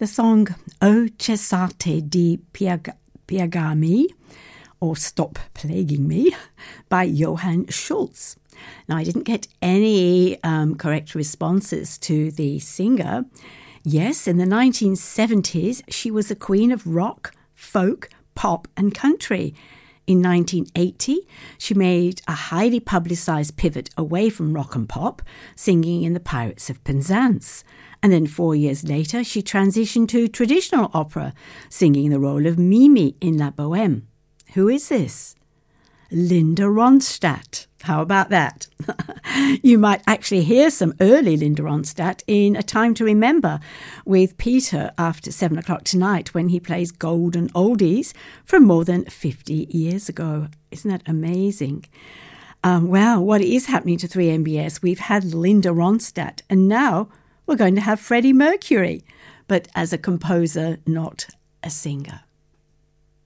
the song O Cessate di Piegarmi, or Stop Plaguing Me, by Johann Schultz. Now, I didn't get any correct responses to the singer. Yes, in the 1970s, she was the queen of rock, folk, pop and country. In 1980, she made a highly publicised pivot away from rock and pop, singing in the Pirates of Penzance. And then 4 years later, she transitioned to traditional opera, singing the role of Mimi in La Bohème. Who is this? Linda Ronstadt. How about that? You might actually hear some early Linda Ronstadt in A Time to Remember with Peter after 7 o'clock tonight when he plays golden oldies from more than 50 years ago. Isn't that amazing? Well, what is happening to 3MBS? We've had Linda Ronstadt and now we're going to have Freddie Mercury, but as a composer, not a singer.